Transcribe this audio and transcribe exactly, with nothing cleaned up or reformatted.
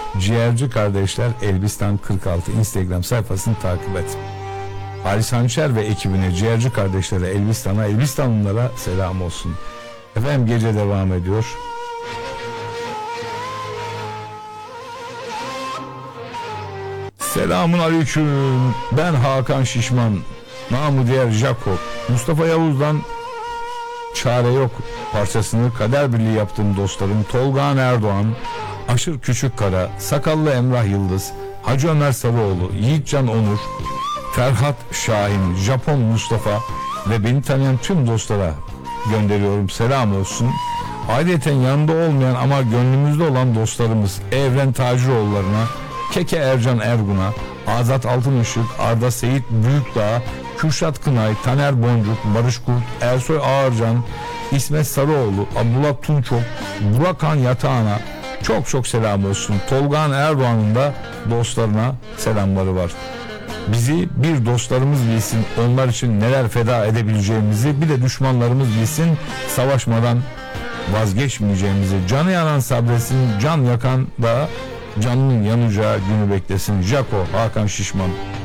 Ciğerci Kardeşler Elbistan kırk altı Instagram sayfasını takip et. Halis Hançer ve ekibine, Ciğerci Kardeşlere, Elbistan'a, Elbistanlılara selam olsun. Efendim, gece devam ediyor. Selamun aleyküm. Ben Hakan Şişman, namı diğer Jaco. Mustafa Yavuz'dan Çare Yok parçasını kader birliği yaptığım dostlarım Tolgahan Erdoğan, Aşır Küçükkara, Sakallı Emrah Yıldız, Hacı Ömer Sarıoğlu, Yiğitcan Onur, Ferhat Şahin, Japon Mustafa ve beni tanıyan tüm dostlara gönderiyorum. Selam olsun. Ayrıca yanında olmayan ama gönlümüzde olan dostlarımız Evren Taciroğullarına, Keke Ercan Ergun'a, Azat Altınışık, Arda Seyit Büyükdağ, Kürşat Kınay, Taner Boncuk, Barış Kurt, Ersoy Ağırcan, İsmet Sarıoğlu, Abdullah Tunçok, Burakan Yatağan'a çok çok selam olsun. Tolgahan Erdoğan'ın da dostlarına selamları var. Bizi bir dostlarımız bilsin, onlar için neler feda edebileceğimizi, bir de düşmanlarımız bilsin, savaşmadan vazgeçmeyeceğimizi. Canı yanan sabretsin, can yakan da canının yanacağı günü beklesin. Jaco, Hakan Şişman.